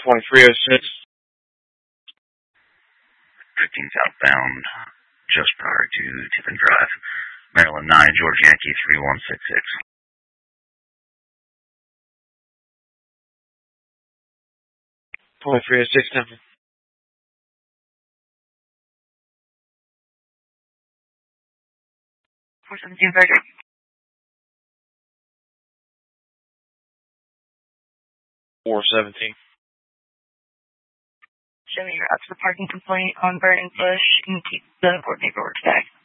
2306. 15 southbound, just prior to Tiffin Drive, Maryland 9, George Yankee 3166. 2306, Temple. Frederick. Show me your out to the parking complaint on Burning Bush and keep the court paperwork back.